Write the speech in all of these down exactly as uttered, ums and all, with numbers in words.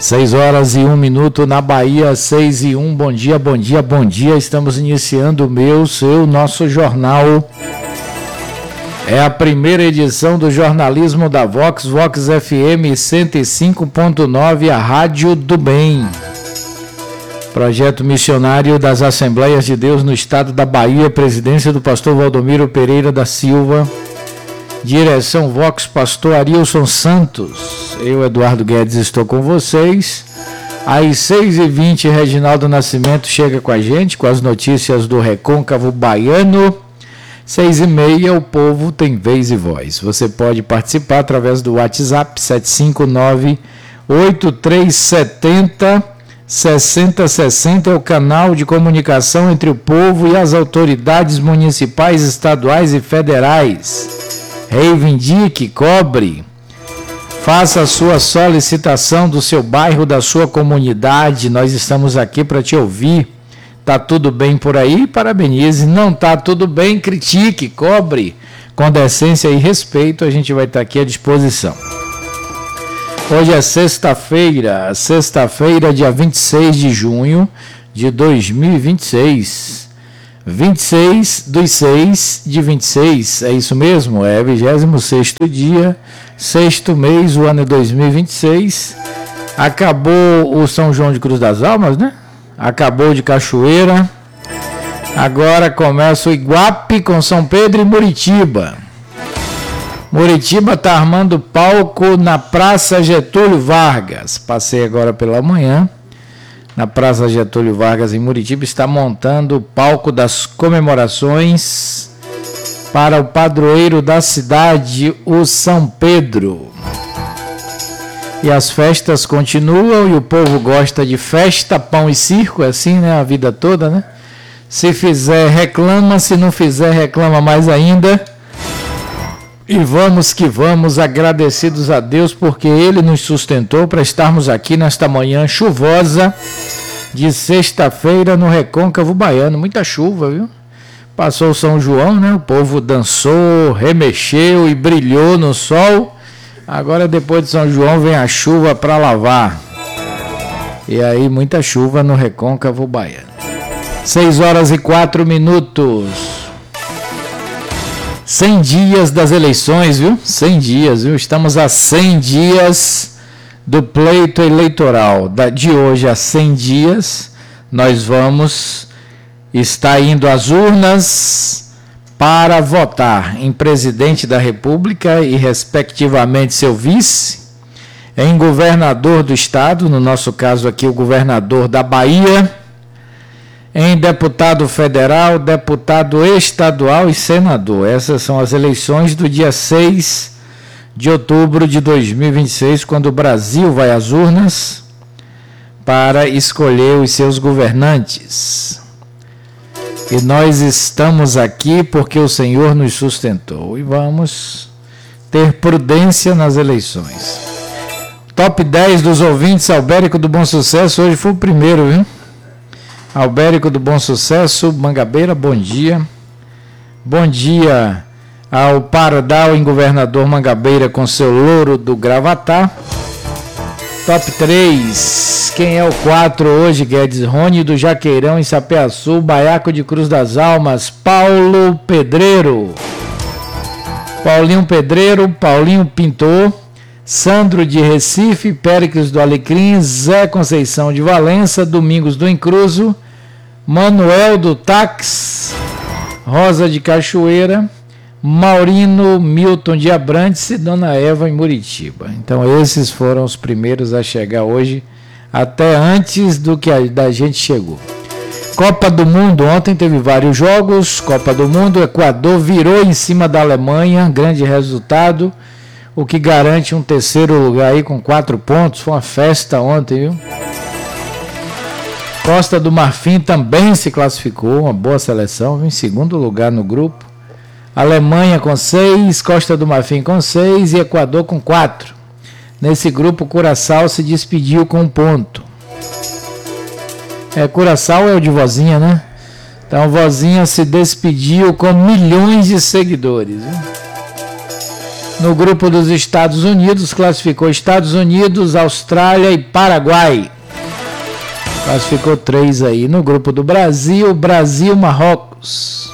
seis horas e um minuto na Bahia, seis e um. Bom dia, bom dia, bom dia. Estamos iniciando o meu, seu, nosso jornal. É a primeira edição do jornalismo da Vox, Vox F M cento e cinco ponto nove, a Rádio do Bem. Projeto missionário das Assembleias de Deus no estado da Bahia, presidência do pastor Valdomiro Pereira da Silva. Direção Vox, pastor Arilson Santos. Eu, Eduardo Guedes, estou com vocês. Às seis e vinte, Reginaldo Nascimento chega com a gente com as notícias do Recôncavo Baiano. seis e meia, o povo tem vez e voz. Você pode participar através do WhatsApp sete cinco nove, oito três sete zero, seis zero seis zero, é o canal de comunicação entre o povo e as autoridades municipais, estaduais e federais. Reivindique, cobre, faça a sua solicitação do seu bairro, da sua comunidade. Nós estamos aqui para te ouvir. Tá tudo bem por aí? Parabenize. Não tá tudo bem? Critique, cobre, com decência e respeito. A gente vai estar aqui à disposição. Hoje é sexta-feira, sexta-feira, dia vinte e seis de junho de dois mil e vinte e seis. vinte e seis dos seis de vinte e seis, é isso mesmo? É vigésimo sexto dia, sexto mês, o ano é dois mil e vinte e seis. Acabou o São João de Cruz das Almas, né? Acabou de Cachoeira. Agora começa o Iguape com São Pedro e Muritiba. Muritiba está armando palco na Praça Getúlio Vargas. Passei agora pela manhã. Na Praça Getúlio Vargas, em Muritiba, está montando o palco das comemorações para o padroeiro da cidade, o São Pedro. E as festas continuam e o povo gosta de festa, pão e circo, é assim, né? A vida toda, né? Se fizer, reclama, se não fizer, reclama mais ainda. E vamos que vamos, agradecidos a Deus, porque Ele nos sustentou para estarmos aqui nesta manhã chuvosa de sexta-feira no Recôncavo Baiano. Muita chuva, viu? Passou o São João, né? O povo dançou, remexeu e brilhou no sol. Agora, depois de São João, vem a chuva para lavar. E aí, muita chuva no Recôncavo Baiano. seis horas e quatro minutos. cem dias das eleições, viu? cem dias, viu? Estamos a cem dias do pleito eleitoral. De hoje a cem dias, nós vamos estar indo às urnas para votar em presidente da República e, respectivamente, seu vice, em governador do estado, no nosso caso aqui, o governador da Bahia, em deputado federal, deputado estadual e senador. Essas são as eleições do dia seis de outubro de dois mil e vinte e seis, quando o Brasil vai às urnas para escolher os seus governantes. E nós estamos aqui porque o Senhor nos sustentou. E vamos ter prudência nas eleições. Top dez dos ouvintes, Albérico do Bom Sucesso, hoje foi o primeiro, viu? Albérico do Bom Sucesso, Mangabeira, bom dia. Bom dia ao Pardal em Governador Mangabeira com seu louro do Gravatá. Top três, quem é o quatro hoje? Guedes, Rony do Jaqueirão em Sapeaçu, Baiaco de Cruz das Almas, Paulo Pedreiro. Paulinho Pedreiro, Paulinho Pintor, Sandro de Recife, Péricles do Alecrim, Zé Conceição de Valença, Domingos do Encruzo, Manuel do Tax, Rosa de Cachoeira, Maurino, Milton de Abrantes e Dona Eva em Muritiba. Então esses foram os primeiros a chegar hoje, até antes do que a da gente chegou. Copa do Mundo, ontem teve vários jogos. Copa do Mundo, o Equador virou em cima da Alemanha, grande resultado, o que garante um terceiro lugar aí com quatro pontos. Foi uma festa ontem, viu? Costa do Marfim também se classificou, uma boa seleção, em segundo lugar no grupo. Alemanha com seis, Costa do Marfim com seis e Equador com quatro. Nesse grupo, Curaçao se despediu com um ponto. É, Curaçao é o de Vozinha, né? Então, Vozinha se despediu com milhões de seguidores. Viu? No grupo dos Estados Unidos, classificou Estados Unidos, Austrália e Paraguai. Classificou três aí. No grupo do Brasil, Brasil, Marrocos.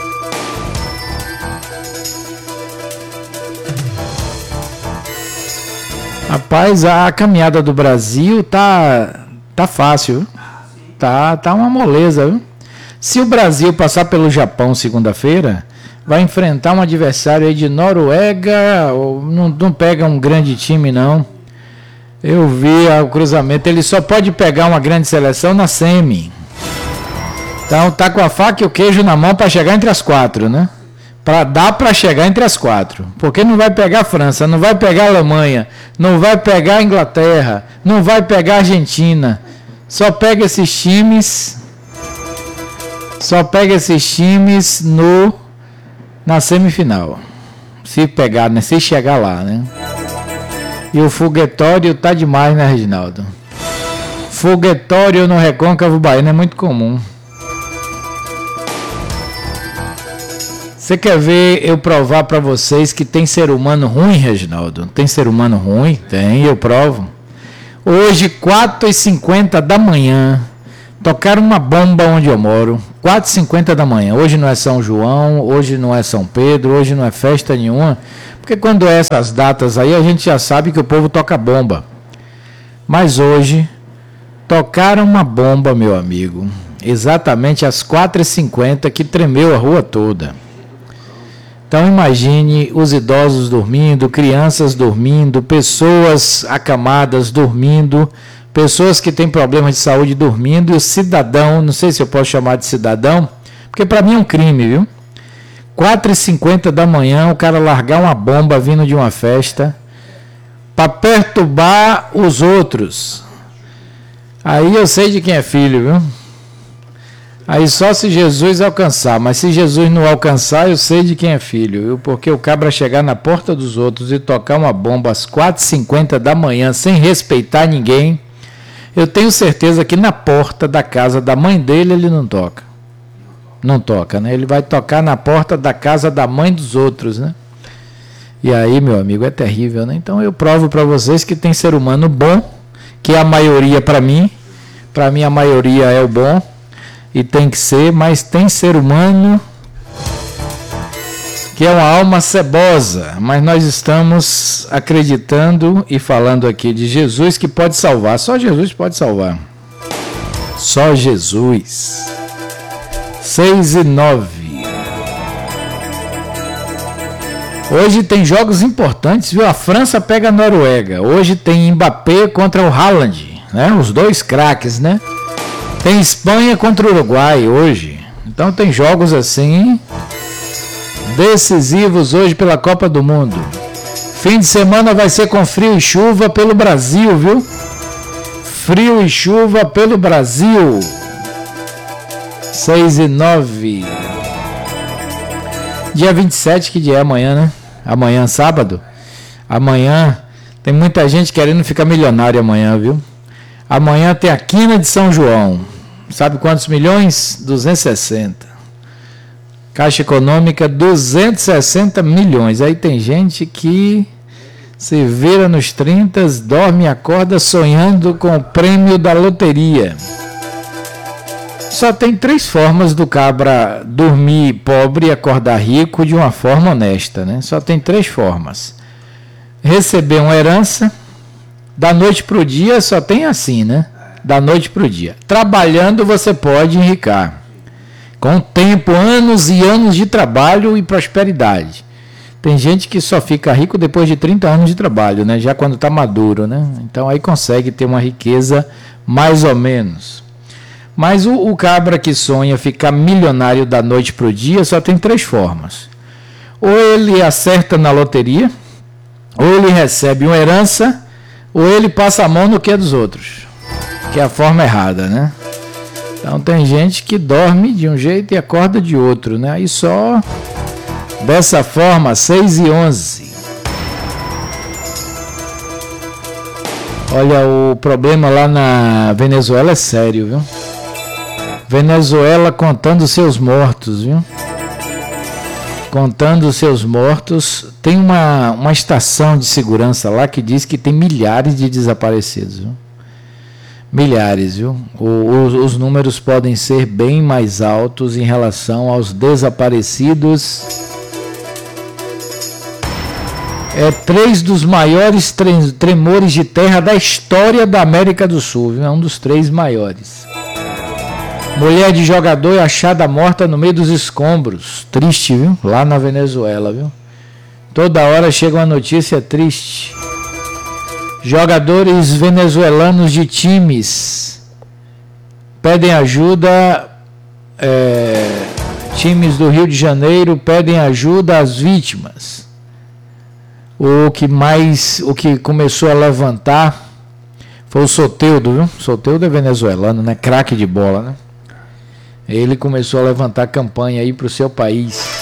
Rapaz, a caminhada do Brasil tá, tá fácil. Tá, tá uma moleza, viu? Se o Brasil passar pelo Japão segunda-feira, vai enfrentar um adversário aí de Noruega, não, não pega um grande time não. Eu vi o cruzamento, ele só pode pegar uma grande seleção na semi. Então tá com a faca e o queijo na mão para chegar entre as quatro, né? Para dar para chegar entre as quatro. Porque não vai pegar a França, não vai pegar a Alemanha, não vai pegar a Inglaterra, não vai pegar a Argentina. Só pega esses times, só pega esses times no na semifinal. Se pegar, né? Se chegar lá, né? E o foguetório tá demais, né, Reginaldo? Foguetório no Recôncavo Baiano é muito comum. Você quer ver eu provar para vocês que tem ser humano ruim, Reginaldo? Tem ser humano ruim? Tem, eu provo. Hoje, quatro e cinquenta da manhã, tocaram uma bomba onde eu moro. quatro e cinquenta da manhã. Hoje não é São João, hoje não é São Pedro, hoje não é festa nenhuma. Porque quando é essas datas aí, a gente já sabe que o povo toca bomba. Mas hoje, tocaram uma bomba, meu amigo. Exatamente às quatro e cinquenta, que tremeu a rua toda. Então imagine os idosos dormindo, crianças dormindo, pessoas acamadas dormindo, pessoas que têm problemas de saúde dormindo, e o cidadão, não sei se eu posso chamar de cidadão, porque para mim é um crime, viu? quatro e cinquenta da manhã, o cara largar uma bomba vindo de uma festa para perturbar os outros. Aí eu sei de quem é filho, viu? Aí só se Jesus alcançar, mas se Jesus não alcançar, eu sei de quem é filho, viu? Porque o cabra chegar na porta dos outros e tocar uma bomba às quatro e cinquenta da manhã sem respeitar ninguém, eu tenho certeza que na porta da casa da mãe dele ele não toca. Não toca, né? Ele vai tocar na porta da casa da mãe dos outros, né? E aí, meu amigo, é terrível, né? Então eu provo para vocês que tem ser humano bom, que é a maioria para mim. Para mim a maioria é o bom e tem que ser, mas tem ser humano que é uma alma cebosa, mas nós estamos acreditando e falando aqui de Jesus que pode salvar. Só Jesus pode salvar. Só Jesus. seis e nove. Hoje tem jogos importantes, viu? A França pega a Noruega. Hoje tem Mbappé contra o Haaland, né? Os dois craques, né? Tem Espanha contra o Uruguai hoje. Então tem jogos assim decisivos hoje pela Copa do Mundo. Fim de semana vai ser com frio e chuva pelo Brasil, viu? Frio e chuva pelo Brasil. seis e nove. Dia vinte e sete, que dia é amanhã, né? Amanhã, sábado. Amanhã tem muita gente querendo ficar milionário amanhã, viu? Amanhã tem a quina de São João. Sabe quantos milhões? duzentos e sessenta. Caixa Econômica, duzentos e sessenta milhões. Aí tem gente que se vira nos trinta, dorme e acorda sonhando com o prêmio da loteria. Só tem três formas do cabra dormir pobre e acordar rico de uma forma honesta, né? Só tem três formas. Receber uma herança, da noite para o dia só tem assim, né? Da noite para o dia. Trabalhando você pode enricar. Com tempo, anos e anos de trabalho e prosperidade. Tem gente que só fica rico depois de trinta anos de trabalho, né? Já quando está maduro, né? Então aí consegue ter uma riqueza mais ou menos. Mas o, o cabra que sonha ficar milionário da noite para o dia só tem três formas. Ou ele acerta na loteria, ou ele recebe uma herança, ou ele passa a mão no que é dos outros. Que é a forma errada, né? Então tem gente que dorme de um jeito e acorda de outro, né? Aí só dessa forma, seis e onze. Olha, o problema lá na Venezuela é sério, viu? Venezuela contando seus mortos, viu? contando os seus mortos. Tem uma, uma estação de segurança lá que diz que tem milhares de desaparecidos, viu? Milhares, viu? O, os, os números podem ser bem mais altos em relação aos desaparecidos. É três dos maiores tre- tremores de terra da história da América do Sul, viu? É um dos três maiores. Mulher de jogador é achada morta no meio dos escombros. Triste, viu? Lá na Venezuela, viu? Toda hora chega uma notícia triste. Jogadores venezuelanos de times pedem ajuda. É, times do Rio de Janeiro pedem ajuda às vítimas. O que mais, o que começou a levantar foi o Soteldo, viu? Soteldo é venezuelano, né? Craque de bola, né? Ele começou a levantar campanha aí para o seu país.